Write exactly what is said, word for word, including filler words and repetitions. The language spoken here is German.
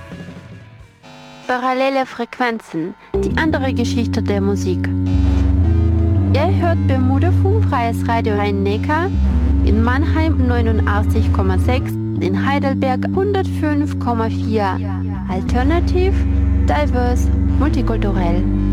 Parallele Frequenzen, die andere Geschichte der Musik. Ihr hört Bermuda Funkfreies Radio Rhein-Neckar, in Mannheim neunundachtzig Komma sechs, in Heidelberg hundertfünf Komma vier. Alternativ, diverse, multikulturell.